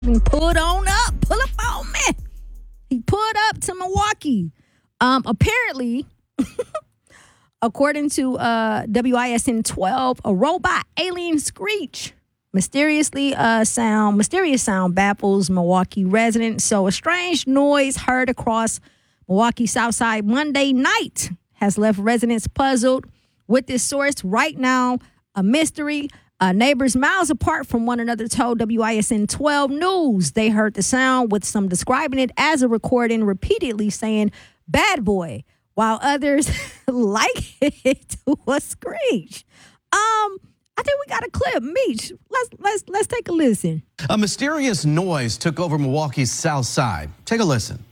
Pull up on me. He pulled up to Milwaukee. Apparently, according to WISN 12, a robot alien screech mysterious sound baffles Milwaukee residents. So a strange noise heard across Milwaukee South Side Monday night has left residents puzzled with this source. Right now, a mystery. Neighbors miles apart from one another told WISN 12 News they heard the sound, with some describing it as a recording repeatedly saying "bad boy," while others like it to a screech. I think we got a clip. Meech, let's take a listen. A mysterious noise took over Milwaukee's South Side. Take a listen.